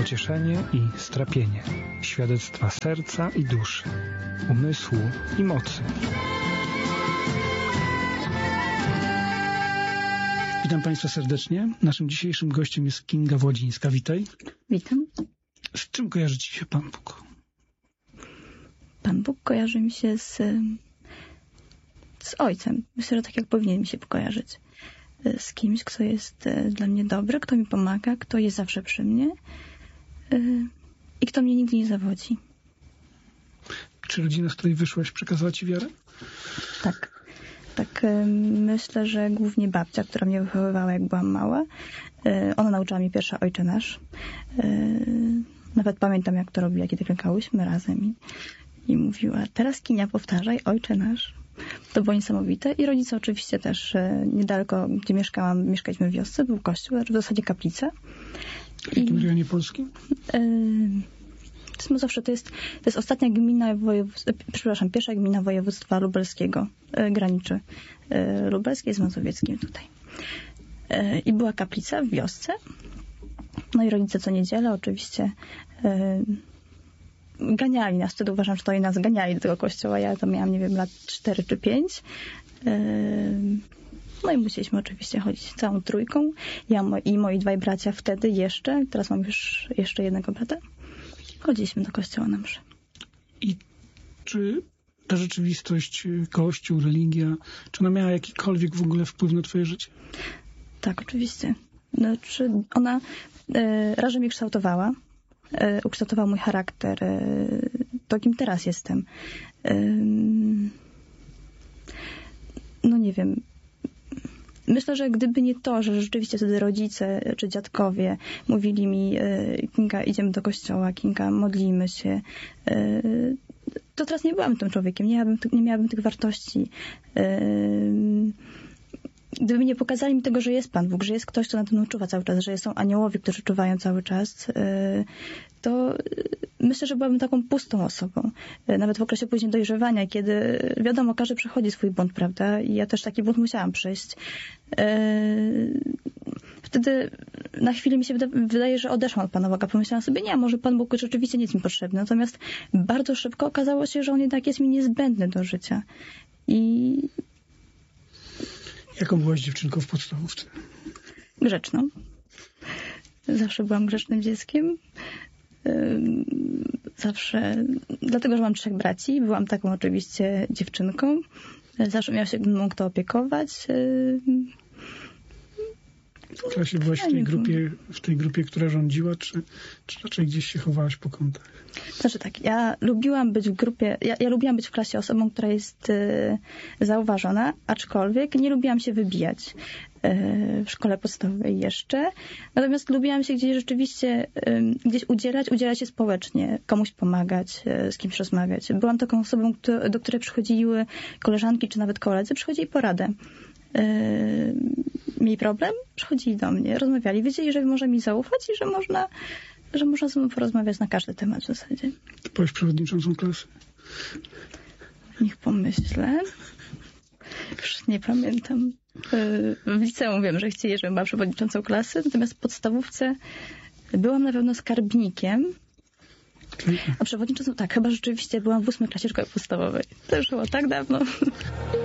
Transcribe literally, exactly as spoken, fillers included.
pocieszenie i strapienie, świadectwa serca i duszy, umysłu i mocy. Witam Państwa serdecznie. Naszym dzisiejszym gościem jest Kinga Włodzińska. Witaj. Witam. Z czym kojarzy Ci się Pan Bóg? Pan Bóg kojarzy mi się z, z Ojcem. Myślę, że tak jak powinien mi się kojarzyć. Z kimś, kto jest dla mnie dobry, kto mi pomaga, kto jest zawsze przy mnie i kto mnie nigdy nie zawodzi. Czy rodzina, z której wyszłaś, przekazała Ci wiarę? Tak. Tak, myślę, że głównie babcia, która mnie wychowywała, jak byłam mała. Ona nauczyła mnie pierwsza Ojcze Nasz. Nawet pamiętam, jak to robiła, kiedy klękałyśmy razem i, i mówiła, teraz Kinia, powtarzaj Ojcze Nasz. To było niesamowite. I rodzice oczywiście też niedaleko, gdzie mieszkałam, mieszkaliśmy w wiosce, był kościół, w zasadzie kaplica. W jakim rejonie Polski? To zawsze to jest, to jest ostatnia gmina województwa, przepraszam, pierwsza gmina województwa lubelskiego, graniczy lubelskiej z mazowieckim tutaj. I była kaplica w wiosce. No i rodzice co niedzielę oczywiście ganiali nas, wtedy uważam, że to i nas ganiali do tego kościoła. Ja tam miałam, nie wiem, lat cztery czy pięć. No i musieliśmy oczywiście chodzić całą trójką. Ja i moi dwaj bracia wtedy jeszcze, teraz mam już jeszcze jednego brata. Chodziliśmy do kościoła na mszę. I czy ta rzeczywistość, kościół, religia, czy ona miała jakikolwiek w ogóle wpływ na twoje życie? Tak, oczywiście. Znaczy ona e, raz, że mnie kształtowała, e, ukształtowała mój charakter, e, to kim teraz jestem. E, no nie wiem. Myślę, że gdyby nie to, że rzeczywiście wtedy rodzice czy dziadkowie mówili mi, Kinga, idziemy do kościoła, Kinga, modlimy się, to teraz nie byłam tym człowiekiem, nie miałabym, nie miałabym tych wartości. Gdyby nie pokazali mi tego, że jest Pan Bóg, że jest ktoś, kto nade mną czuwa cały czas, że są aniołowie, którzy czuwają cały czas, to myślę, że byłabym taką pustą osobą. Nawet w okresie później dojrzewania, kiedy wiadomo, każdy przechodzi swój błąd, prawda? I ja też taki błąd musiałam przejść. Wtedy na chwilę mi się wydaje, że odeszłam od Pana Boga. Pomyślałam sobie, nie, może Pan Bóg rzeczywiście nie jest mi potrzebny. Natomiast bardzo szybko okazało się, że On jednak jest mi niezbędny do życia. I jaką byłaś dziewczynką w podstawówce? Grzeczną. Zawsze byłam grzecznym dzieckiem. Zawsze, dlatego, że mam trzech braci, byłam taką oczywiście dziewczynką. Zawsze miał się mną kto opiekować. W klasie byłaś w tej grupie, w tej grupie, która rządziła, czy, czy raczej gdzieś się chowałaś po kątach? Znaczy tak, ja lubiłam być w grupie, ja, ja lubiłam być w klasie osobą, która jest y, zauważona, aczkolwiek nie lubiłam się wybijać y, w szkole podstawowej jeszcze. Natomiast lubiłam się gdzieś rzeczywiście y, gdzieś udzielać, udzielać się społecznie, komuś pomagać, y, z kimś rozmawiać. Byłam taką osobą, kto, do której przychodziły koleżanki czy nawet koledzy, przychodzili poradę. Yy, mieli problem, przychodzili do mnie, rozmawiali, wiedzieli, że może mi zaufać i że można, że można ze mną porozmawiać na każdy temat w zasadzie. Ty byłaś przewodniczącą klasy? Niech pomyślę. Już nie pamiętam. Yy, w liceum wiem, że chcieli, żebym była przewodniczącą klasy, natomiast w podstawówce byłam na pewno skarbnikiem. A przewodniczącą, tak, chyba rzeczywiście byłam w ósmej klasie szkoły podstawowej. To już było tak dawno.